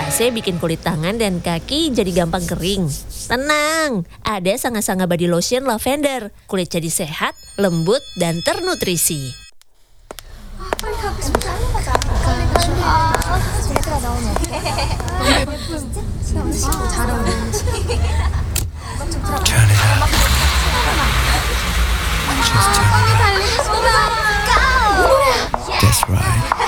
AC bikin kulit tangan dan kaki jadi gampang kering. Tenang, ada Sanga-Sanga Body Lotion Lavender. Kulit jadi sehat, lembut, dan ternutrisi. Turn it up. Just turn it up. That's right.